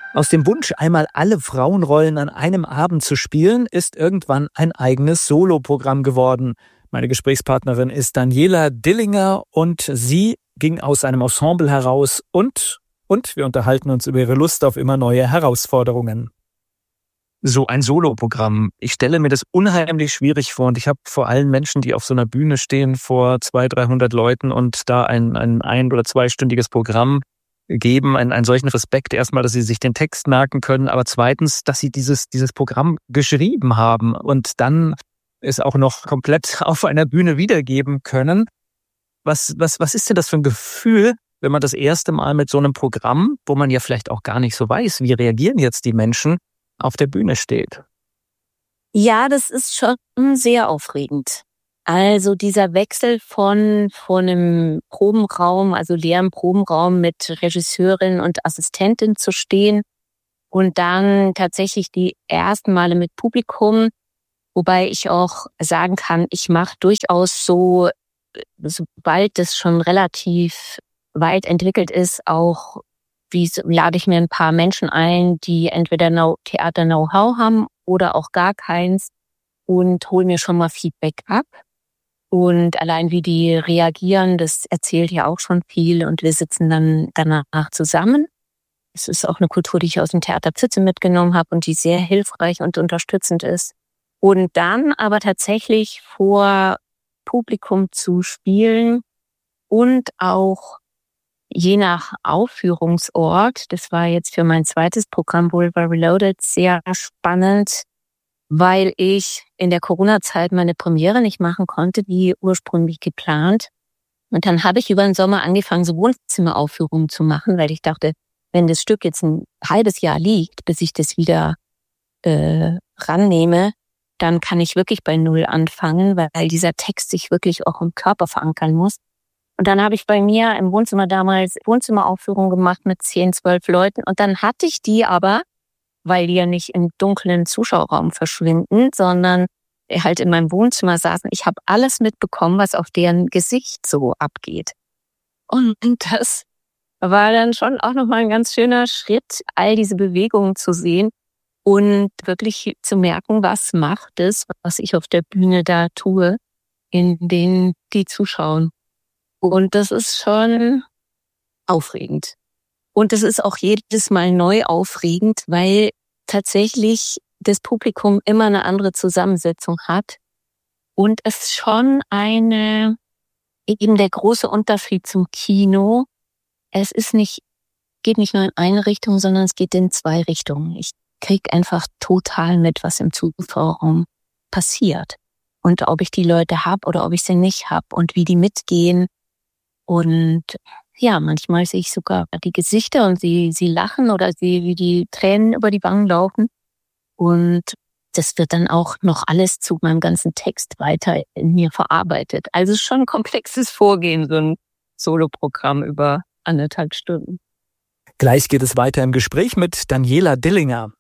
Aus dem Wunsch, einmal alle Frauenrollen an einem Abend zu spielen, ist irgendwann ein eigenes Soloprogramm geworden. Meine Gesprächspartnerin ist Daniela Dillinger und sie ging aus einem Ensemble heraus und wir unterhalten uns über ihre Lust auf immer neue Herausforderungen. So ein Soloprogramm. Ich stelle mir das unheimlich schwierig vor und ich habe vor allen Menschen, die auf so einer Bühne stehen vor 200, 300 Leuten und da ein 1- oder 2-stündiges Programm geben, einen solchen Respekt erstmal, dass sie sich den Text merken können, aber zweitens, dass sie dieses Programm geschrieben haben und dann es auch noch komplett auf einer Bühne wiedergeben können. Was ist denn das für ein Gefühl, wenn man das erste Mal mit so einem Programm, wo man ja vielleicht auch gar nicht so weiß, wie reagieren jetzt die Menschen, auf der Bühne steht? Ja, das ist schon sehr aufregend. Also dieser Wechsel von einem Probenraum, also leeren Probenraum mit Regisseurin und Assistentin zu stehen und dann tatsächlich die ersten Male mit Publikum, wobei ich auch sagen kann, ich mache durchaus so, sobald das schon relativ weit entwickelt ist, auch lade ich mir ein paar Menschen ein, die entweder Theater-Know-how haben oder auch gar keins und hole mir schon mal Feedback ab. Und allein wie die reagieren, das erzählt ja auch schon viel und wir sitzen dann danach zusammen. Es ist auch eine Kultur, die ich aus dem Theater Pfütze mitgenommen habe und die sehr hilfreich und unterstützend ist. Und dann aber tatsächlich vor Publikum zu spielen und auch je nach Aufführungsort, das war jetzt für mein zweites Programm Boulevard Reloaded sehr spannend, weil ich in der Corona-Zeit meine Premiere nicht machen konnte, wie ursprünglich geplant. Und dann habe ich über den Sommer angefangen, so Wohnzimmeraufführungen zu machen, weil ich dachte, wenn das Stück jetzt ein halbes Jahr liegt, bis ich das wieder rannehme, dann kann ich wirklich bei Null anfangen, weil dieser Text sich wirklich auch im Körper verankern muss. Und dann habe ich bei mir im Wohnzimmer damals Wohnzimmeraufführungen gemacht mit 10, 12 Leuten. Und dann hatte ich die aber, weil die ja nicht im dunklen Zuschauerraum verschwinden, sondern halt in meinem Wohnzimmer saßen. Ich habe alles mitbekommen, was auf deren Gesicht so abgeht. Und das war dann schon auch nochmal ein ganz schöner Schritt, all diese Bewegungen zu sehen und wirklich zu merken, was macht es, was ich auf der Bühne da tue, in denen die zuschauen. Und das ist schon aufregend. Und es ist auch jedes Mal neu aufregend, weil tatsächlich das Publikum immer eine andere Zusammensetzung hat. Und es schon eben der große Unterschied zum Kino. Es geht nicht nur in eine Richtung, sondern es geht in 2 Richtungen. Ich krieg einfach total mit, was im Zuschauerraum passiert. Und ob ich die Leute habe oder ob ich sie nicht habe und wie die mitgehen. Und ja, manchmal sehe ich sogar die Gesichter und sie lachen oder wie die Tränen über die Wangen laufen. Und das wird dann auch noch alles zu meinem ganzen Text weiter in mir verarbeitet. Also schon ein komplexes Vorgehen, so ein Soloprogramm über 1,5 Stunden. Gleich geht es weiter im Gespräch mit Daniela Dillinger.